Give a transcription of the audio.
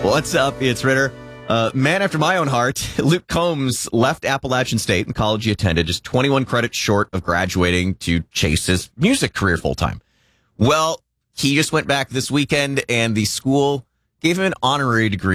What's up? It's Ritter. Man after my own heart, Luke Combs left Appalachian State and college he attended, just 21 credits short of graduating to chase his music career full-time. Well, he just went back this weekend, and the school gave him an honorary degree